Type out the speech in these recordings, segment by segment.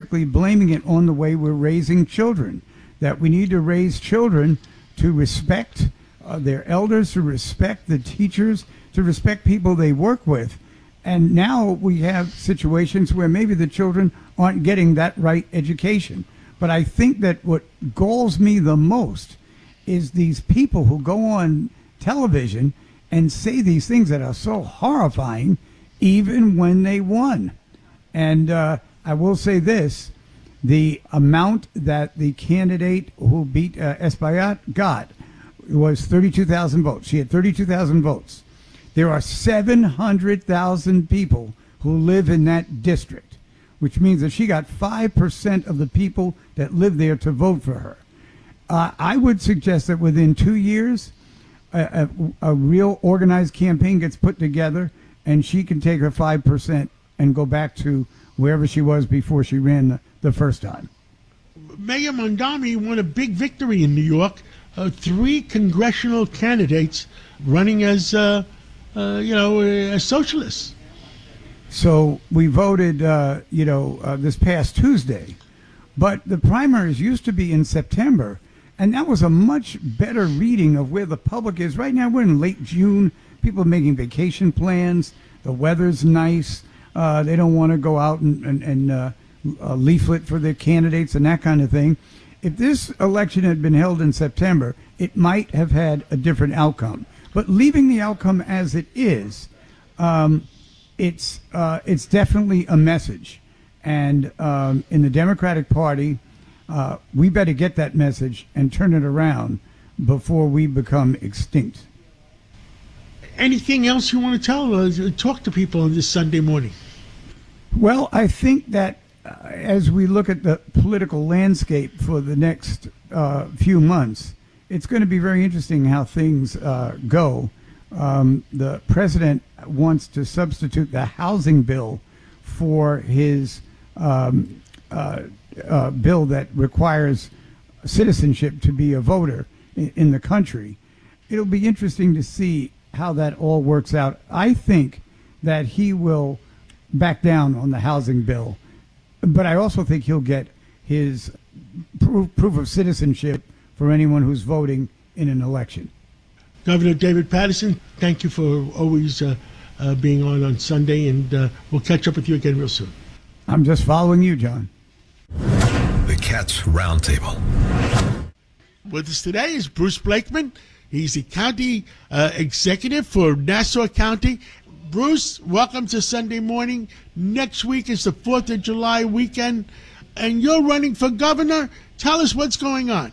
specifically blaming it on the way we're raising children, that we need to raise children to respect their elders, to respect the teachers, to respect people they work with. And now we have situations where maybe the children aren't getting that right education. But I think that what galls me the most is these people who go on television and say these things that are so horrifying, even when they won. And I will say this, the amount that the candidate who beat Espaillat got was 32,000 votes. She had 32,000 votes. There are 700,000 people who live in that district, which means that she got 5% of the people that live there to vote for her. I would suggest that within 2 years, a real organized campaign gets put together, and she can take her 5% and go back to wherever she was before she ran the first time. Mayor Mondami won a big victory in New York. 3 congressional candidates running as, as socialists. So we voted, this past Tuesday, but the primaries used to be in September, and that was a much better reading of where the public is. Right now we're in late June. People are making vacation plans. The weather's nice. They don't want to go out and leaflet for their candidates and that kind of thing. If this election had been held in September, it might have had a different outcome. But leaving the outcome as it is, it's definitely a message. And in the Democratic Party, we better get that message and turn it around before we become extinct. Anything else you want to tell? Talk to people on this Sunday morning. Well, I think that as we look at the political landscape for the next few months, it's going to be very interesting how things go. The president wants to substitute the housing bill for his bill that requires citizenship to be a voter in the country. It'll be interesting to see how that all works out. I think that he will back down on the housing bill, but I also think he'll get his proof of citizenship for anyone who's voting in an election. Governor David Paterson, thank you for always being on Sunday, and we'll catch up with you again real soon. I'm just following you, John. The Cats Roundtable. With us today is Bruce Blakeman. He's the county executive for Nassau County. Bruce, welcome to Sunday morning. Next week is the 4th of July weekend, and you're running for governor. Tell us what's going on.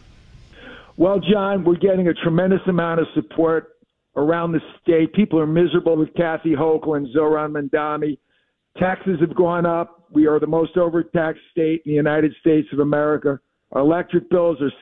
Well, John, we're getting a tremendous amount of support around the state. People are miserable with Kathy Hochul and Zohran Mamdani. Taxes have gone up. We are the most overtaxed state in the United States of America. Our electric bills are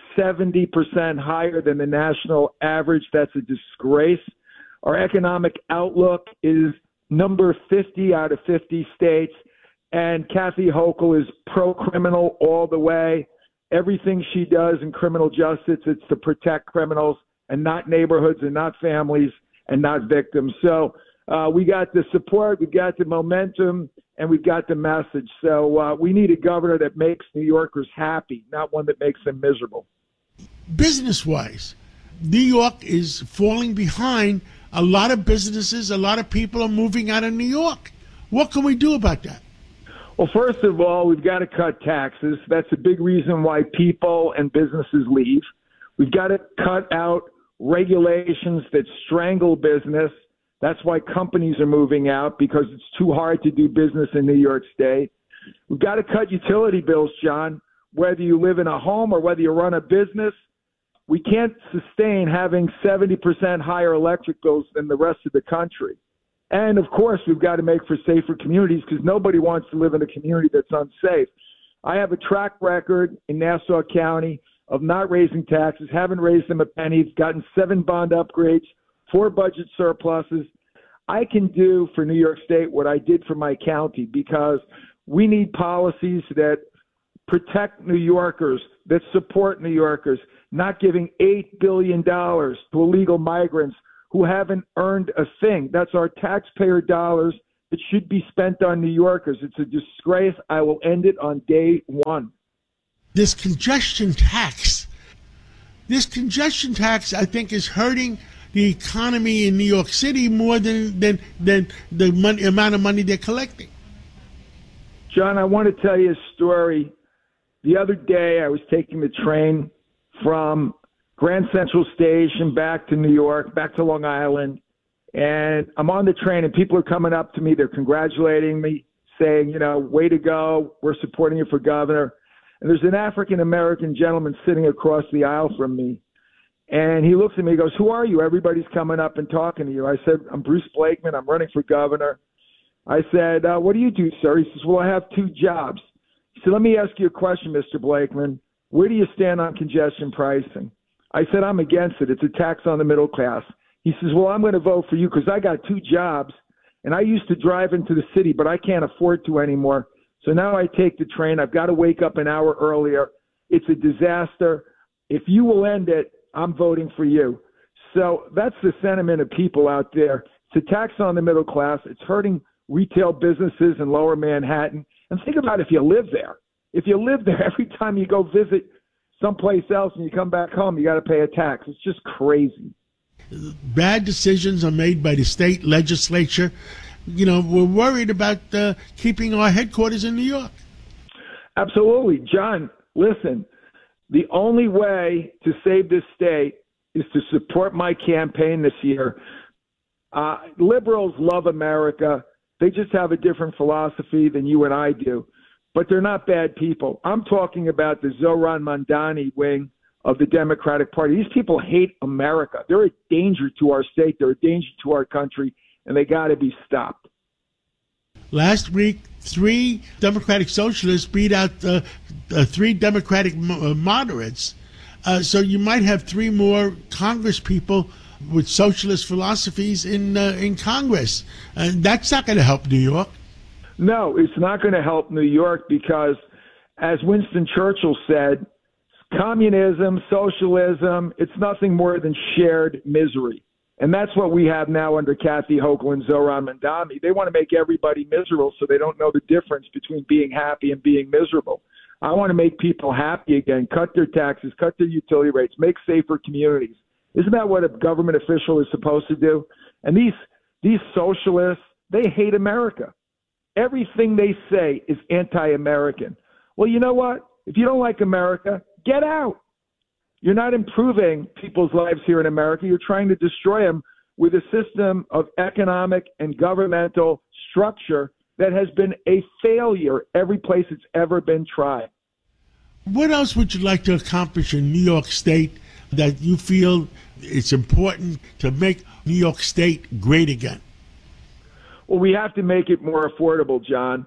70% higher than the national average. That's a disgrace. Our economic outlook is number 50 out of 50 states, and Kathy Hochul is pro-criminal all the way. Everything she does in criminal justice, it's to protect criminals and not neighborhoods and not families and not victims. So we got the support, we got the momentum, and we've got the message. So we need a governor that makes New Yorkers happy, not one that makes them miserable. Business-wise, New York is falling behind. A lot of businesses, a lot of people are moving out of New York. What can we do about that? Well, first of all, we've got to cut taxes. That's a big reason why people and businesses leave. We've got to cut out regulations that strangle business. That's why companies are moving out, because it's too hard to do business in New York State. We've got to cut utility bills, John, whether you live in a home or whether you run a business. We can't sustain having 70% higher electric bills than the rest of the country. And, of course, we've got to make for safer communities, because nobody wants to live in a community that's unsafe. I have a track record in Nassau County of not raising taxes, haven't raised them a penny, gotten 7 bond upgrades, 4 budget surpluses. I can do for New York State what I did for my county, because we need policies that protect New Yorkers, that support New Yorkers, not giving $8 billion to illegal migrants who haven't earned a thing. That's our taxpayer dollars that should be spent on New Yorkers. It's a disgrace. I will end it on day one. This congestion tax, I think, is hurting the economy in New York City more than the amount of money they're collecting. John, I want to tell you a story. The other day, I was taking the train from Grand Central Station back to New York, back to Long Island, and I'm on the train, and people are coming up to me. They're congratulating me, saying, you know, way to go. We're supporting you for governor. And there's an African-American gentleman sitting across the aisle from me. And he looks at me and goes, who are you? Everybody's coming up and talking to you. I said, I'm Bruce Blakeman. I'm running for governor. I said, what do you do, sir? He says, well, I have 2 jobs. He said, let me ask you a question, Mr. Blakeman. Where do you stand on congestion pricing? I said, I'm against it. It's a tax on the middle class. He says, well, I'm going to vote for you because I got 2 jobs, and I used to drive into the city, but I can't afford to anymore. So now I take the train. I've got to wake up an hour earlier. It's a disaster. If you will end it, I'm voting for you. So that's the sentiment of people out there. It's a tax on the middle class. It's hurting retail businesses in Lower Manhattan. And think about if you live there. If you live there, every time you go visit someplace else and you come back home, you got to pay a tax. It's just crazy. Bad decisions are made by the state legislature. You know, we're worried about keeping our headquarters in New York. Absolutely. John, listen, the only way to save this state is to support my campaign this year. Liberals love America. They just have a different philosophy than you and I do. But they're not bad people. I'm talking about the Zohran Mamdani wing of the Democratic Party. These people hate America. They're a danger to our state. They're a danger to our country, and they got to be stopped. Last week, 3 Democratic socialists beat out 3 Democratic moderates. So you might have 3 more Congress people with socialist philosophies in Congress. And that's not going to help New York. No, it's not going to help New York because, as Winston Churchill said, communism, socialism, it's nothing more than shared misery. And that's what we have now under Kathy Hochul and Zohran Mamdani. They want to make everybody miserable so they don't know the difference between being happy and being miserable. I want to make people happy again, cut their taxes, cut their utility rates, make safer communities. Isn't that what a government official is supposed to do? And these socialists, they hate America. Everything they say is anti-American. Well, you know what? If you don't like America, get out. You're not improving people's lives here in America. You're trying to destroy them with a system of economic and governmental structure that has been a failure every place it's ever been tried. What else would you like to accomplish in New York State that you feel it's important to make New York State great again? Well, we have to make it more affordable, John.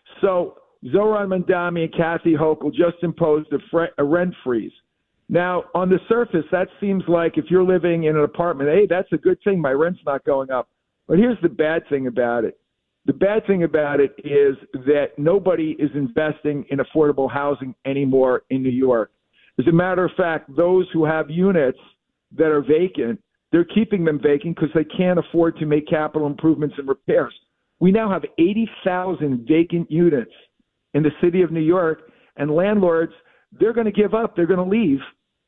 So Zohran Mamdani and Kathy Hochul just imposed a rent freeze. Now, on the surface, that seems like if you're living in an apartment, hey, that's a good thing. My rent's not going up. But here's the bad thing about it. The bad thing about it is that nobody is investing in affordable housing anymore in New York. As a matter of fact, those who have units that are vacant, they're keeping them vacant because they can't afford to make capital improvements and repairs. We now have 80,000 vacant units in the city of New York, and landlords, they're going to give up. They're going to leave.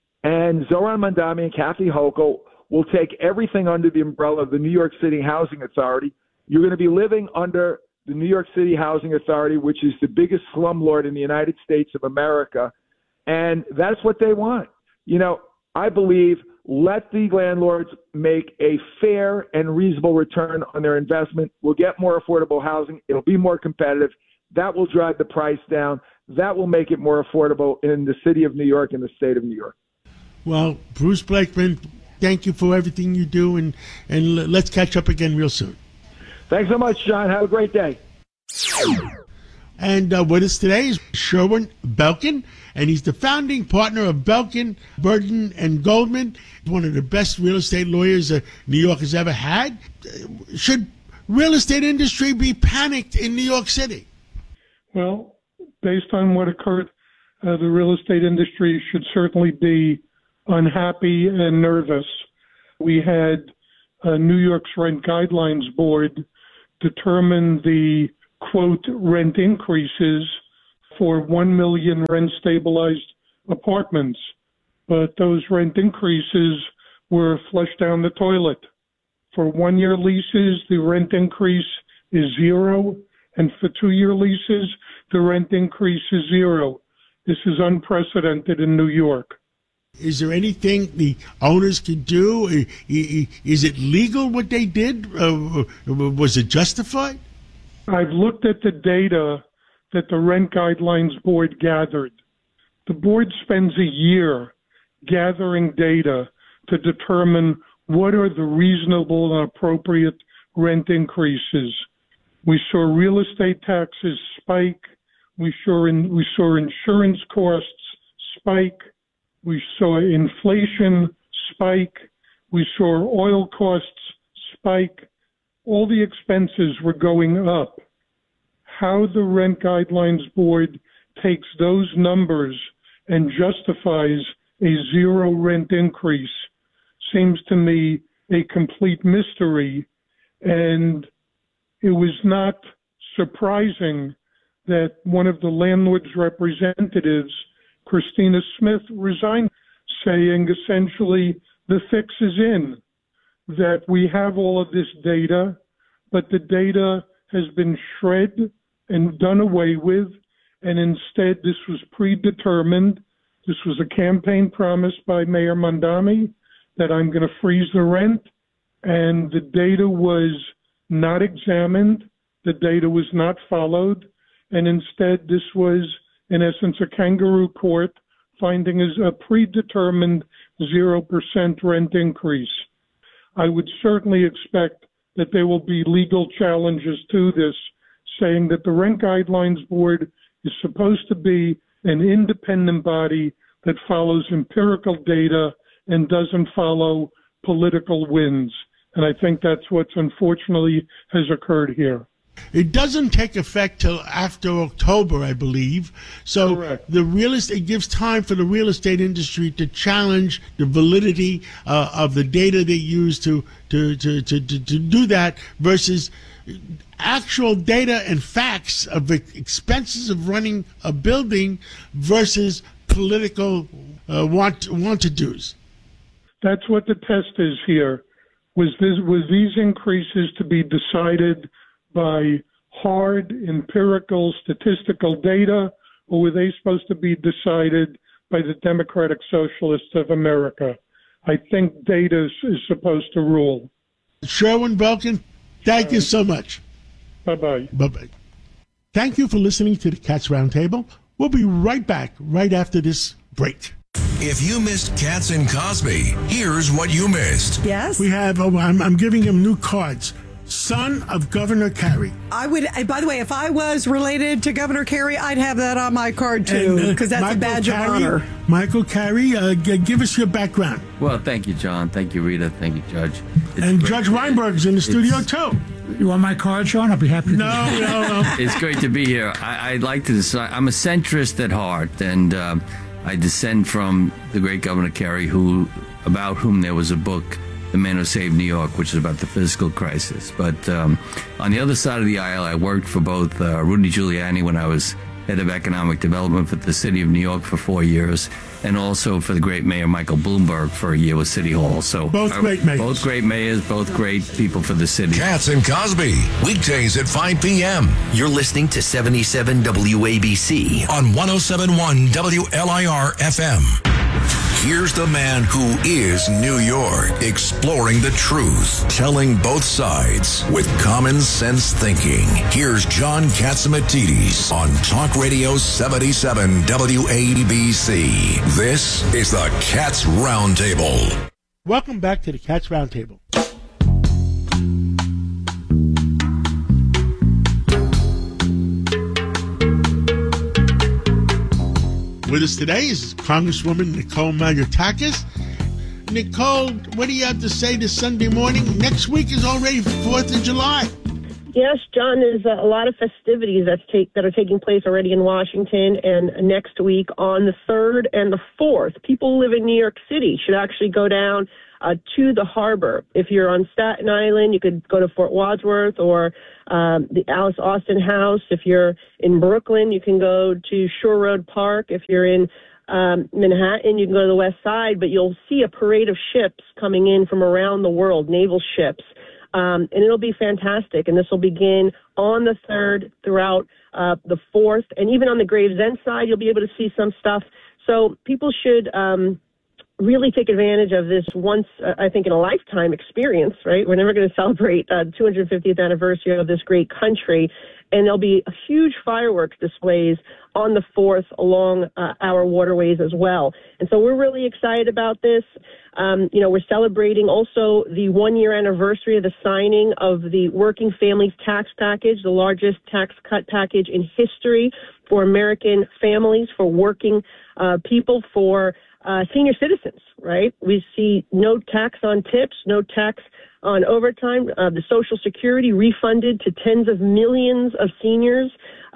And Zohran Mamdani and Kathy Hochul will take everything under the umbrella of the New York City Housing Authority. You're going to be living under the New York City Housing Authority, which is the biggest slumlord in the United States of America. And that's what they want. You know, I believe let the landlords make a fair and reasonable return on their investment. We'll get more affordable housing. It'll be more competitive. That will drive the price down. That will make it more affordable in the city of New York and the state of New York. Well, Bruce Blakeman, thank you for everything you do, and let's catch up again real soon. Thanks so much, John. Have a great day. And with us today is Sherwin Belkin, and he's the founding partner of Belkin, Burden, and Goldman, one of the best real estate lawyers New York has ever had. Should real estate industry be panicked in New York City? Well, based on what occurred, the real estate industry should certainly be unhappy and nervous. We had New York's Rent Guidelines Board determine the, quote, rent increases for 1 million rent-stabilized apartments. But those rent increases were flushed down the toilet. For 1-year leases, the rent increase is 0, and for 2-year leases, the rent increase is 0. This is unprecedented in New York. Is there anything the owners can do? Is it legal what they did? Was it justified? I've looked at the data that the Rent Guidelines Board gathered. The board spends a year gathering data to determine what are the reasonable and appropriate rent increases. We saw real estate taxes spike. We saw insurance costs spike. We saw inflation spike. We saw oil costs spike. All the expenses were going up. How the Rent Guidelines Board takes those numbers and justifies a 0 rent increase seems to me a complete mystery. And it was not surprising that one of the landlord's representatives, Christina Smith, resigned, saying essentially the fix is in, that we have all of this data, but the data has been shred and done away with, and instead this was predetermined. This was a campaign promise by Mayor Mondami that I'm going to freeze the rent, and the data was not examined, the data was not followed, and instead this was, in essence, a kangaroo court finding as a predetermined 0% rent increase. I would certainly expect that there will be legal challenges to this, saying that the Rent Guidelines Board is supposed to be an independent body that follows empirical data and doesn't follow political winds. And I think that's what's unfortunately has occurred here. It doesn't take effect till after October, I believe. So Correct. it gives time for the real estate industry to challenge the validity of the data they use to do that versus actual data and facts of the expenses of running a building versus political want-to-dos. That's what the test is here. Was these increases to be decided by hard empirical statistical data, or were they supposed to be decided by the Democratic Socialists of America? I think data is supposed to rule. Sherwin Belkin, thank you so much. Bye-bye. Bye-bye. Thank you for listening to the Cats Roundtable. We'll be right back right after this break. If you missed Katz and Cosby, here's what you missed. Yes. We have, I'm giving him new cards. Son of Governor Carey. I would, by the way, if I was related to Governor Carey, I'd have that on my card too, because that's Michael a badge Carey, of honor. Michael Carey, give us your background. Well, thank you, John. Thank you, Rita. Thank you, Judge. And Judge Weinberg's in the studio too. You want my card, Sean? I'll be happy to. No. It's great to be here. I'd like to decide. I'm a centrist at heart, and I descend from the great Governor Carey, about whom there was a book, The Man Who Saved New York, which is about the fiscal crisis. But on the other side of the aisle, I worked for both Rudy Giuliani when I was head of economic development for the city of New York for 4 years, and also for the great Mayor Michael Bloomberg for a year with City Hall. So both great mayors. Both great mayors, both great people for the city. Katz and Cosby, weekdays at 5 p.m. You're listening to 77 WABC on 107.1 WLIR FM. Here's the man who is New York, exploring the truth, telling both sides with common sense thinking. Here's John Catsimatidis on Talk Radio 77 WABC. This is the Cats Roundtable. Welcome back to the Cats Roundtable. With us today is Congresswoman Nicole Malliotakis. Nicole, what do you have to say this Sunday morning? Next week is already 4th of July. Yes, John, there's a lot of festivities that are taking place already in Washington, and next week on the 3rd and the 4th, people who live in New York City should actually go down to the harbor. If you're on Staten Island, you could go to Fort Wadsworth or the Alice Austin House. If you're in Brooklyn, you can go to Shore Road Park. If you're in Manhattan, you can go to the West Side, but you'll see a parade of ships coming in from around the world, naval ships. And it'll be fantastic. And this will begin on the 3rd throughout the 4th. And even on the Gravesend side, you'll be able to see some stuff. So people should really take advantage of this once, I think, in a lifetime experience, right? We're never going to celebrate the 250th anniversary of this great country. And there'll be huge fireworks displays on the 4th along our waterways as well. And so we're really excited about this. We're celebrating also the 1-year anniversary of the signing of the Working Families Tax Package, the largest tax cut package in history for American families, for working people, for senior citizens, right? We see no tax on tips, no tax on overtime, the Social Security refunded to tens of millions of seniors.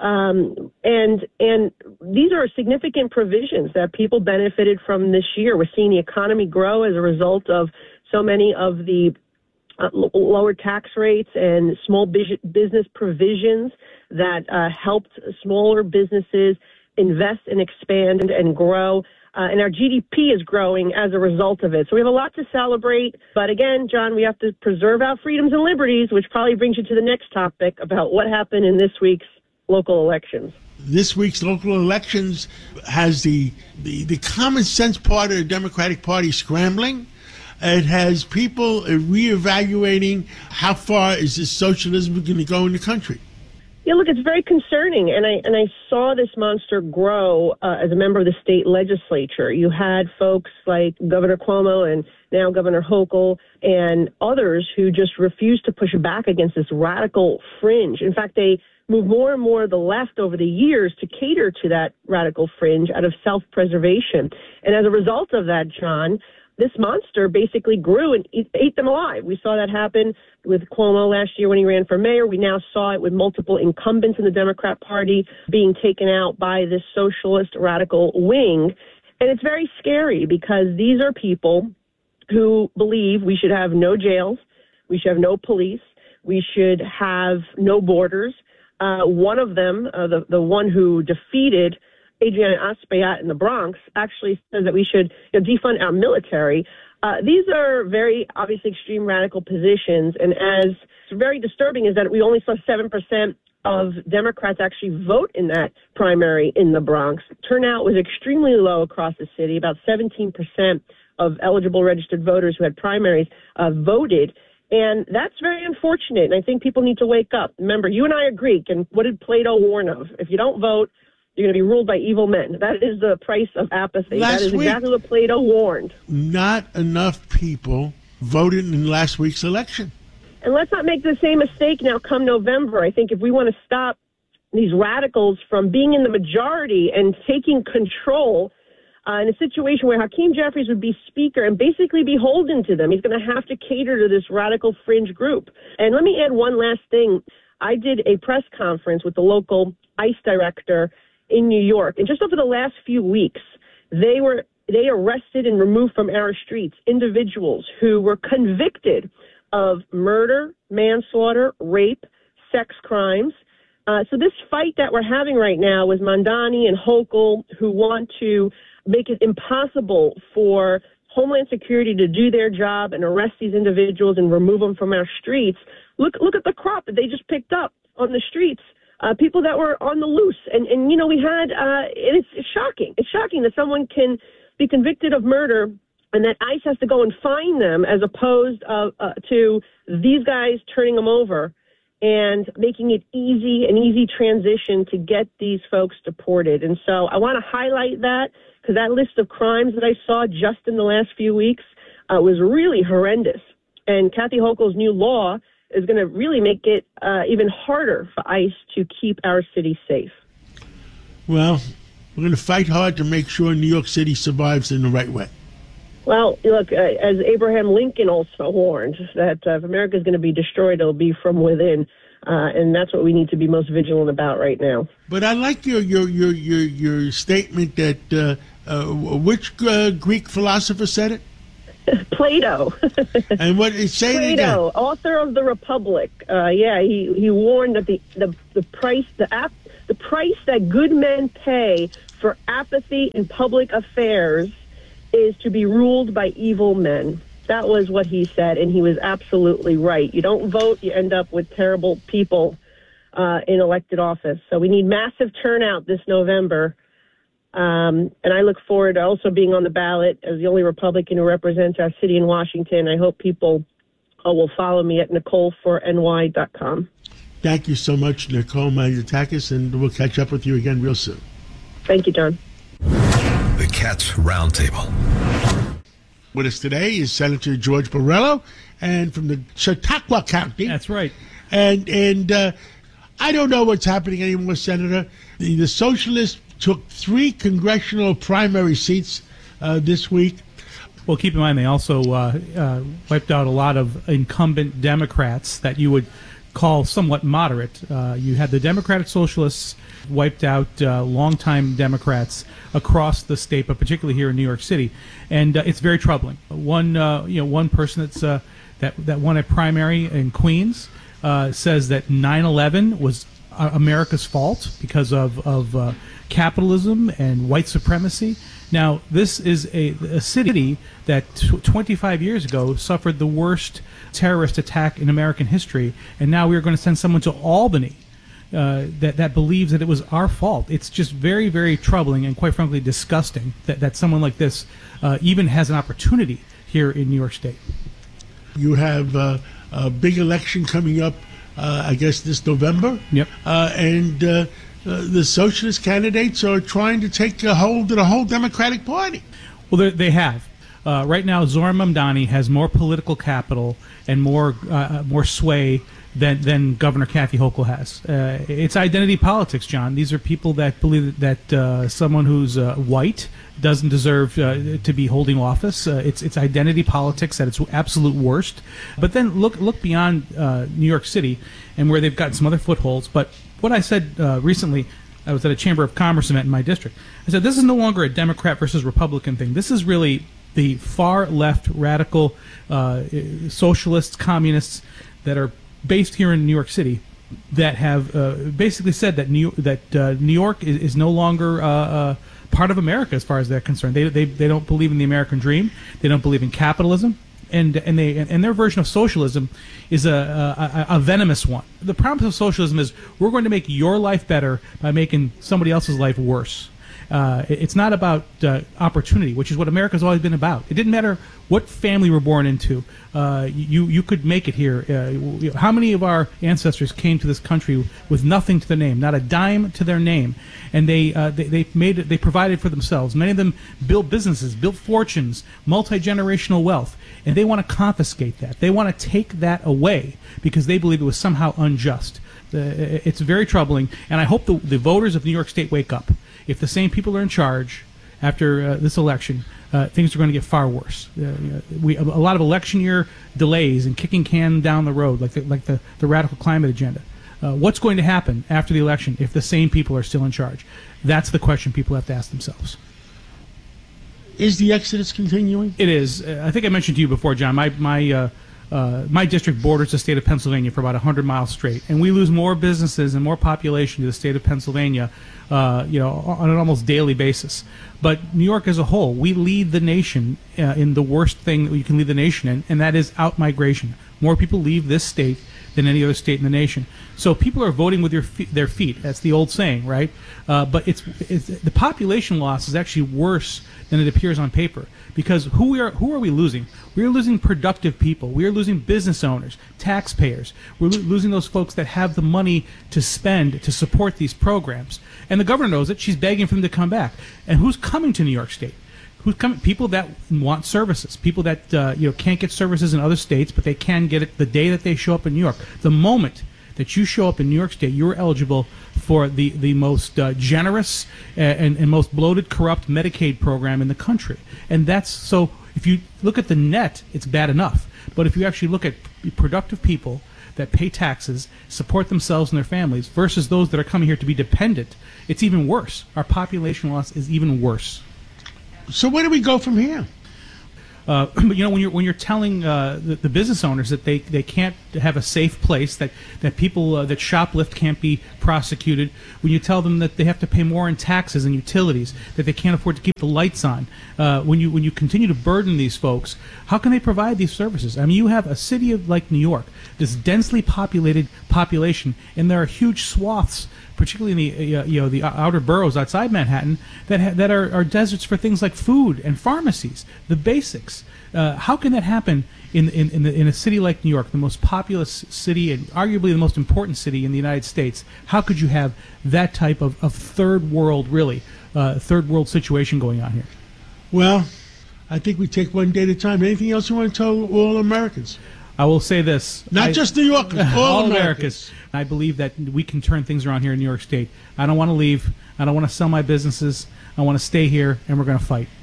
And these are significant provisions that people benefited from this year. We're seeing the economy grow as a result of so many of the lower tax rates and small business provisions that helped smaller businesses invest and expand and grow. And our GDP is growing as a result of it. So we have a lot to celebrate. But again, John, we have to preserve our freedoms and liberties, which probably brings you to the next topic about what happened in this week's local elections. This week's local elections has the common sense part of the Democratic Party scrambling. It has people reevaluating how far is this socialism going to go in the country. Yeah, look, it's very concerning, and I saw this monster grow as a member of the state legislature. You had folks like Governor Cuomo and now Governor Hochul and others who just refused to push back against this radical fringe. In fact, they moved more and more to the left over the years to cater to that radical fringe out of self-preservation. And as a result of that, John, this monster basically grew and ate them alive. We saw that happen with Cuomo last year when he ran for mayor. We now saw it with multiple incumbents in the Democrat Party being taken out by this socialist radical wing. And it's very scary because these are people who believe we should have no jails, we should have no police, we should have no borders. One of them, the one who defeated Adriana Espaillat in the Bronx, actually says that we should defund our military. These are very obviously extreme radical positions, and as very disturbing is that we only saw 7% of Democrats actually vote in that primary in the Bronx. Turnout was extremely low across the city. About 17% of eligible registered voters who had primaries voted. And that's very unfortunate, and I think people need to wake up. Remember, you and I are Greek, and what did Plato warn of? If you don't vote, you're going to be ruled by evil men. That is the price of apathy. That is exactly what Plato warned. Not enough people voted in last week's election. And let's not make the same mistake now come November. I think if we want to stop these radicals from being in the majority and taking control in a situation where Hakeem Jeffries would be speaker and basically beholden to them, he's going to have to cater to this radical fringe group. And let me add one last thing. I did a press conference with the local ICE director in New York, and just over the last few weeks, they arrested and removed from our streets individuals who were convicted of murder, manslaughter, rape, sex crimes. So this fight that we're having right now with Mamdani and Hochul, who want to make it impossible for Homeland Security to do their job and arrest these individuals and remove them from our streets. Look at the crop that they just picked up on the streets. People that were on the loose. And we had, it's shocking. It's shocking that someone can be convicted of murder and that ICE has to go and find them as opposed to these guys turning them over and making it an easy transition to get these folks deported. And so I want to highlight that because that list of crimes that I saw just in the last few weeks was really horrendous. And Kathy Hochul's new law is going to really make it even harder for ICE to keep our city safe. Well, we're going to fight hard to make sure New York City survives in the right way. Well, look, as Abraham Lincoln also warned, that if America is going to be destroyed, it'll be from within. And that's what we need to be most vigilant about right now. But I like your statement that which Greek philosopher said it? Plato. And what is saying Plato, again? author of the Republic. He warned that the price that good men pay for apathy in public affairs is to be ruled by evil men. That was what he said, and he was absolutely right. You don't vote, you end up with terrible people in elected office. So we need massive turnout this November. And I look forward to also being on the ballot as the only Republican who represents our city in Washington. I hope people will follow me at NicoleForNY.com. Thank you so much, Nicole Malliotakis, and we'll catch up with you again real soon. Thank you, John. The Cats Roundtable. With us today is Senator George Borrello, and from the Chautauqua County. That's right. And I don't know what's happening anymore, Senator. The Socialists took 3 congressional primary seats this week. Well, keep in mind they also wiped out a lot of incumbent Democrats that you would call somewhat moderate. You had the Democratic Socialists wiped out longtime Democrats across the state, but particularly here in New York City, and it's very troubling. One person that won a primary in Queens says that 9/11 was America's fault because of capitalism and white supremacy. Now, this is a city that 25 years ago suffered the worst terrorist attack in American history, and now we are going to send someone to Albany that believes that it was our fault. It's just very, very troubling and, quite frankly, disgusting that someone like this even has an opportunity here in New York State. You have a big election coming up, I guess, this November. Yep. And the socialist candidates are trying to take a hold of the whole Democratic Party. Well, they have. Right now, Zohran Mamdani has more political capital and more sway than Governor Kathy Hochul has. It's identity politics, John. These are people that believe that someone who's white doesn't deserve to be holding office. It's identity politics at its absolute worst. But then look beyond New York City and where they've got some other footholds. But what I said recently, I was at a Chamber of Commerce event in my district. I said this is no longer a Democrat versus Republican thing. This is really the far left radical socialists, communists that are based here in New York City that have basically said that New York is no longer part of America as far as they're concerned. They don't believe in the American dream. They don't believe in capitalism, and their version of socialism is a venomous one. The promise of socialism is we're going to make your life better by making somebody else's life worse. It's not about opportunity, which is what America's always been about. It didn't matter what family we're born into. You could make it here. How many of our ancestors came to this country with nothing to their name, not a dime to their name, and they provided for themselves. Many of them built businesses, built fortunes, multi-generational wealth, and they want to confiscate that. They want to take that away because they believe it was somehow unjust. It's very troubling, and I hope the voters of New York State wake up. If the same people are in charge after this election, things are going to get far worse. A lot of election year delays and kicking can down the road, like the radical climate agenda. What's going to happen after the election if the same people are still in charge? That's the question people have to ask themselves. Is the exodus continuing? It is. I think I mentioned to you before, John. My district borders the state of Pennsylvania for about 100 miles straight, and we lose more businesses and more population to the state of Pennsylvania, on an almost daily basis. But New York as a whole, we lead the nation in the worst thing that you can lead the nation in, and that is out-migration. More people leave this state than any other state in the nation. So people are voting with their feet. That's the old saying, right? But it's the population loss is actually worse than it appears on paper. Because who are we losing? We are losing productive people. We are losing business owners, taxpayers. We're losing those folks that have the money to spend to support these programs. And the governor knows it. She's begging for them to come back. And who's coming to New York State? Who's coming? People that want services. People that can't get services in other states, but they can get it the day that they show up in New York. The moment that you show up in New York State, you're eligible for the most generous and most bloated, corrupt Medicaid program in the country. And that's so. If you look at the net, it's bad enough. But if you actually look at productive people that pay taxes, support themselves and their families, versus those that are coming here to be dependent, it's even worse. Our population loss is even worse. So where do we go from here? But when you're telling the business owners that they can't have a safe place, that people that shoplift can't be prosecuted, when you tell them that they have to pay more in taxes and utilities, that they can't afford to keep the lights on, when you continue to burden these folks, how can they provide these services? I mean, you have a city like New York, this densely populated population, and there are huge swaths, particularly in the outer boroughs outside Manhattan, that are deserts for things like food and pharmacies, the basics. How can that happen in a city like New York, the most populous city and arguably the most important city in the United States? How could you have that type of third world situation going on here? Well, I think we take one day at a time. Anything else you want to tell all Americans? I will say this. Not just New Yorkers, all Americans. I believe that we can turn things around here in New York State. I don't want to leave. I don't want to sell my businesses. I want to stay here, and we're going to fight.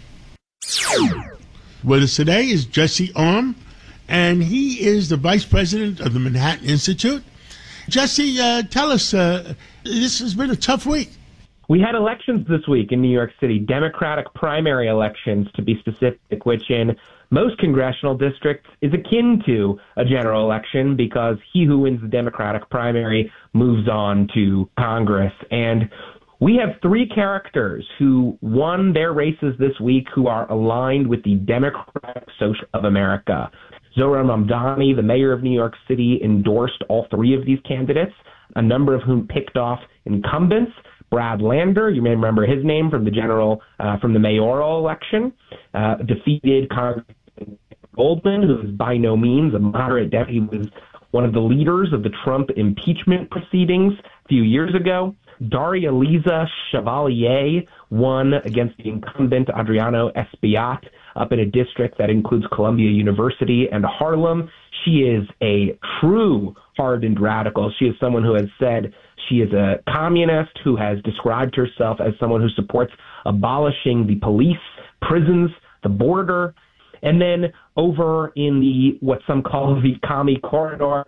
With us today is Jesse Arm, and he is the vice president of the Manhattan Institute. Jesse, tell us, this has been a tough week. We had elections this week in New York City, Democratic primary elections to be specific, which in most congressional districts is akin to a general election because he who wins the Democratic primary moves on to Congress. And we have three characters who won their races this week who are aligned with the Democratic Social of America. Zohran Mamdani, the mayor of New York City, endorsed all three of these candidates, a number of whom picked off incumbents. Brad Lander, you may remember his name from the mayoral election, defeated Congressman Goldman, who is by no means a moderate Democrat. He was one of the leaders of the Trump impeachment proceedings a few years ago. Daria Liza Chevalier won against the incumbent Adriano Espaillat up in a district that includes Columbia University and Harlem. She is a true hardened radical. She is someone who has said she is a communist, who has described herself as someone who supports abolishing the police, prisons, the border. And then over in the what some call the commie corridor,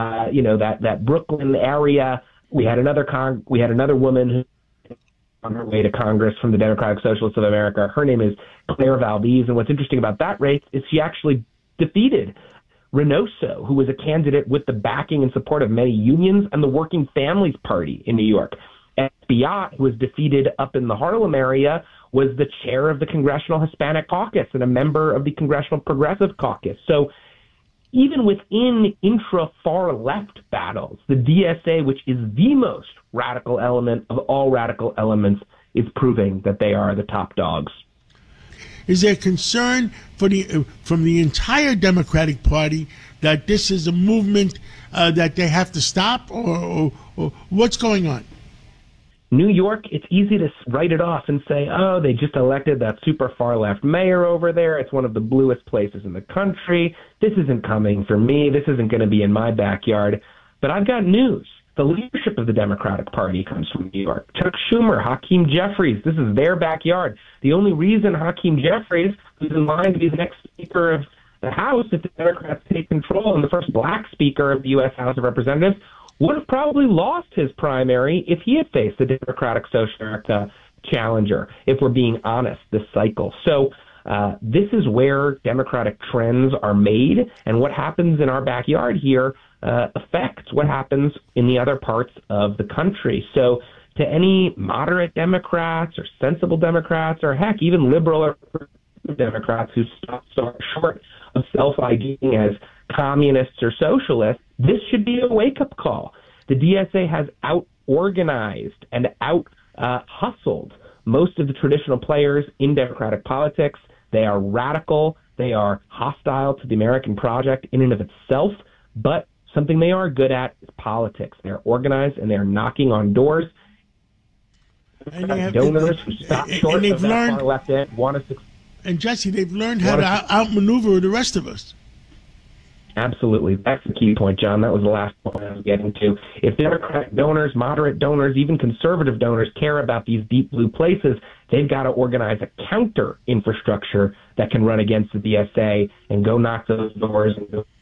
that Brooklyn area, we had another woman who on her way to Congress from the Democratic Socialists of America. Her name is Claire Valdez, and what's interesting about that race is she actually defeated Reynoso, who was a candidate with the backing and support of many unions and the Working Families Party in New York. Espaillat, who was defeated up in the Harlem area, was the chair of the Congressional Hispanic Caucus and a member of the Congressional Progressive Caucus. So even within intra-far left battles, the DSA, which is the most radical element of all radical elements, is proving that they are the top dogs. Is there concern from the entire Democratic Party that this is a movement that they have to stop, or what's going on? New York, it's easy to write it off and say, oh, they just elected that super far left mayor over there. It's one of the bluest places in the country. This isn't coming for me. This isn't going to be in my backyard. But I've got news. The leadership of the Democratic Party comes from New York. Chuck Schumer, Hakeem Jeffries, this is their backyard. The only reason Hakeem Jeffries, who's in line to be the next Speaker of the House if the Democrats take control and the first black Speaker of the U.S. House of Representatives, would have probably lost his primary if he had faced a Democratic Social America challenger, if we're being honest, this cycle. So this is where Democratic trends are made, and what happens in our backyard here affects what happens in the other parts of the country. So to any moderate Democrats or sensible Democrats, or heck, even liberal or Democrats who stop short of self-IDing as communists or socialists, this should be a wake-up call. The DSA has out-organized and out-hustled most of the traditional players in Democratic politics. They are radical. They are hostile to the American project in and of itself, but something they are good at is politics. They're organized, and they're knocking on doors. And donors who stop short of that far left end want to. And Jesse, they've learned how to outmaneuver the rest of us. Absolutely. That's the key point, John. That was the last point I was getting to. If Democratic donors, moderate donors, even conservative donors care about these deep blue places, they've got to organize a counter infrastructure that can run against the DSA and go knock those doors.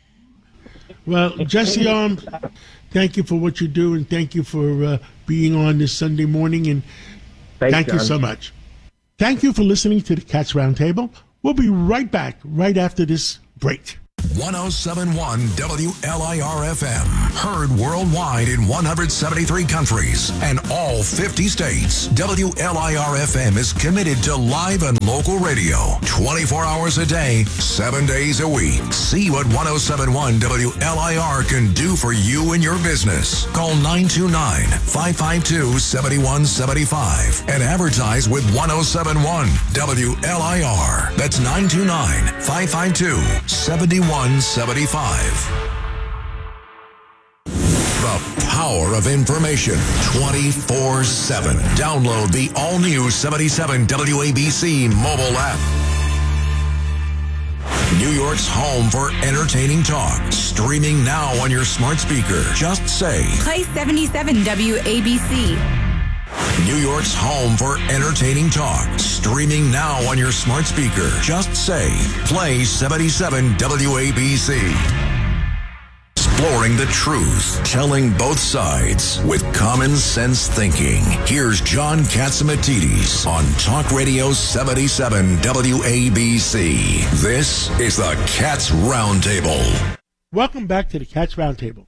Well, Jesse, thank you for what you do, and thank you for being on this Sunday morning, and thank you so much. Thank you for listening to the Cats Roundtable. We'll be right back right after this break. 1071 WLIR-FM. Heard worldwide in 173 countries and all 50 states. WLIR-FM is committed to live and local radio 24 hours a day, 7 days a week. See what 1071 WLIR can do for you and your business. Call 929-552-7175 and advertise with 1071 WLIR. That's 929-552-7175. The power of information 24/7. Download the all-new 77 WABC mobile app. New York's home for entertaining talk. Streaming now on your smart speaker. Just say, play 77 WABC. New York's home for entertaining talk. Streaming now on your smart speaker. Just say, play 77 WABC. Exploring the truth, telling both sides with common sense thinking. Here's John Catsimatidis on Talk Radio 77 WABC. This is the Cats Roundtable. Welcome back to the Cats Roundtable.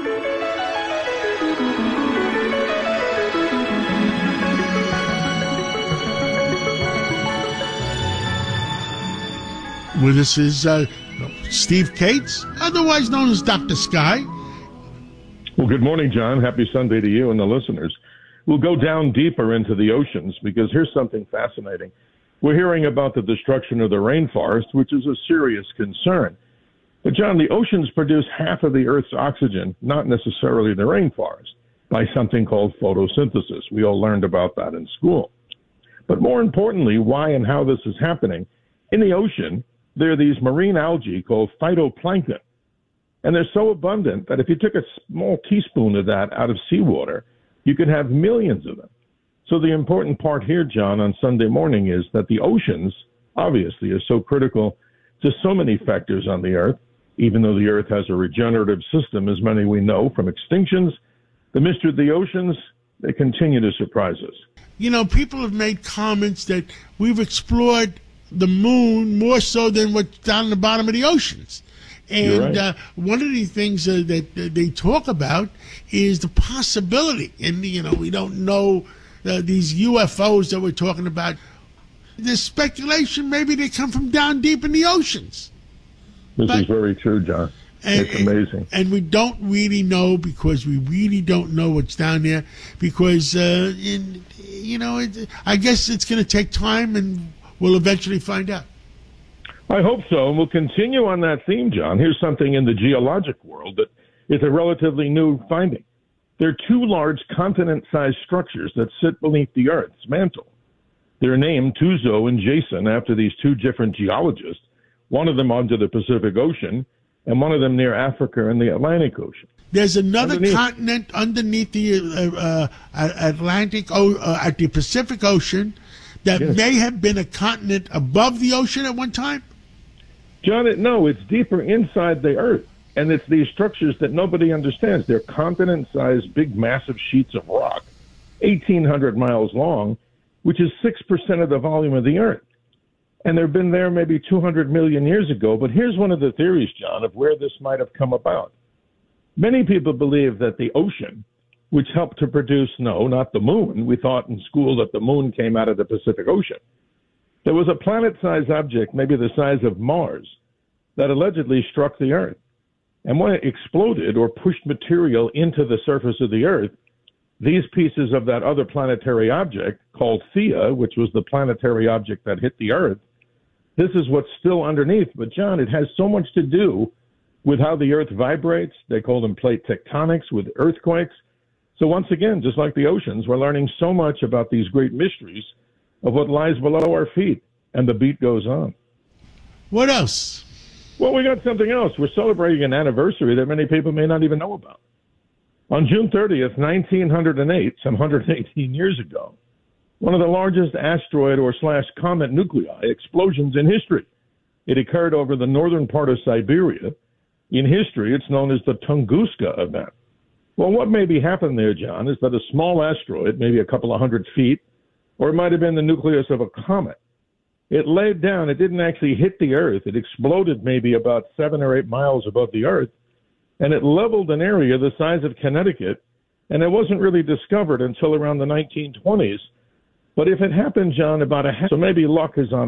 With us is Steve Cates, otherwise known as Dr. Sky. Well, good morning, John. Happy Sunday to you and the listeners. We'll go down deeper into the oceans because here's something fascinating. We're hearing about the destruction of the rainforest, which is a serious concern. But, John, the oceans produce half of the Earth's oxygen, not necessarily the rainforest, by something called photosynthesis. We all learned about that in school. But more importantly, why and how this is happening, in the ocean, there are these marine algae called phytoplankton. And they're so abundant that if you took a small teaspoon of that out of seawater, you could have millions of them. So the important part here, John, on Sunday morning is that the oceans, obviously, are so critical to so many factors on the Earth. Even though the Earth has a regenerative system, as many we know from extinctions, the mystery of the oceans, they continue to surprise us. You know, people have made comments that we've explored the moon more so than what's down in the bottom of the oceans. And right. One of the things that they talk about is the possibility, and, you know, we don't know these UFOs that we're talking about. There's speculation maybe they come from down deep in the oceans. This is very true, John. It's amazing. And we don't really know because we really don't know what's down there because, I guess it's going to take time and we'll eventually find out. I hope so, and we'll continue on that theme, John. Here's something in the geologic world that is a relatively new finding. There are two large continent-sized structures that sit beneath the Earth's mantle. They're named Tuzo and Jason after these two different geologists, one of them under the Pacific Ocean and one of them near Africa and the Atlantic Ocean. There's another continent underneath the Atlantic, at the Pacific Ocean, that may have been a continent above the ocean at one time? John, no, it's deeper inside the Earth, and it's these structures that nobody understands. They're continent-sized, big, massive sheets of rock, 1,800 miles long, which is 6% of the volume of the Earth. And they've been there maybe 200 million years ago, but here's one of the theories, John, of where this might have come about. Many people believe that the ocean, which helped to produce, no, not the moon. We thought in school that the moon came out of the Pacific Ocean. There was a planet-sized object, maybe the size of Mars, that allegedly struck the Earth. And when it exploded or pushed material into the surface of the Earth, these pieces of that other planetary object, called Theia, which was the planetary object that hit the Earth, this is what's still underneath. But, John, it has so much to do with how the Earth vibrates. They call them plate tectonics, with earthquakes. So once again, just like the oceans, we're learning so much about these great mysteries of what lies below our feet, and the beat goes on. What else? Well, we got something else. We're celebrating an anniversary that many people may not even know about. On June 30th, 1908, some 118 years ago, one of the largest asteroid or / comet nuclei explosions in history. It occurred over the northern part of Siberia. In history, it's known as the Tunguska event. Well, what maybe happened there, John, is that a small asteroid, maybe a couple of 100 feet, or it might have been the nucleus of a comet, It laid down. It didn't actually hit the earth. It exploded maybe about 7 or 8 miles above the earth, and it leveled an area the size of Connecticut, and it wasn't really discovered until around the 1920s. But if it happened, John, about so maybe luck is on